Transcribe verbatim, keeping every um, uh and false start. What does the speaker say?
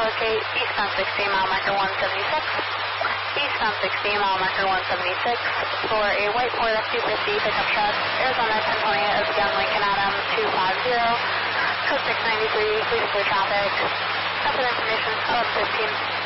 locate eastbound sixty, mile marker one seventy-six. Eastbound sixty, mile marker one seventy-six for a white Ford F two fifty pickup truck, Arizona ten twenty of Young Lincoln Adam two five zero, code six ninety-three, please clear traffic. That's information, code fifteen.